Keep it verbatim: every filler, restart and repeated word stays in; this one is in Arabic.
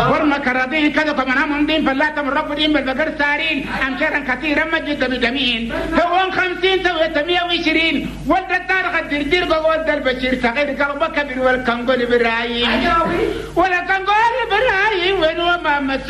ورما كراضين كذا كمان مندين فلاتم الرب دين بالبقر سارين أمشارا كثيرا مجد بجميل هون خمسين سويت مية وعشرين ولد التاريخ الدردير ولد البشير صغير قلبك كبير والكنغول برايم ولا كنغول برايم وين وما